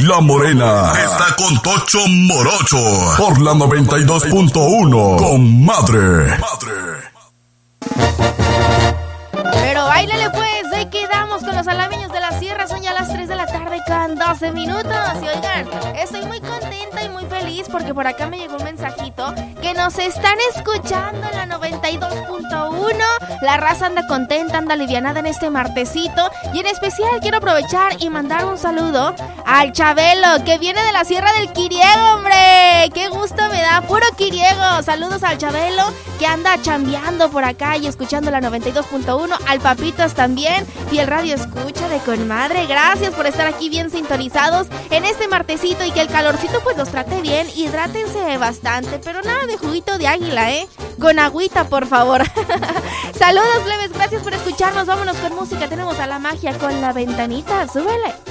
La Morena está con Tocho Morocho por la 92.1. Comadre. Pero báilale pues, ahí quedamos con los alameños de la sierra. Son ya las 3 de la tarde con 12 minutos. Y oigan, estoy muy contenta y muy feliz porque por acá me llegó un mensajito que nos están escuchando en la 92.1. La raza anda contenta, anda alivianada en este martesito. Y en especial quiero aprovechar y mandar un saludo al Chabelo, que viene de la Sierra del Quiriego, hombre. Qué gusto me da, puro Quiriego. Saludos al Chabelo, que anda chambeando por acá y escuchando la 92.1. Al Papitos también, y el radio escucha de Comadre. Gracias por estar aquí bien sintonizados en este martesito y que el calorcito pues los trate bien. Hidrátense bastante, pero nada de juguito de águila, con agüita, por favor. Saludos, plebes, gracias por escucharnos. Vámonos con música, tenemos a La Magia con La Ventanita. Súbele.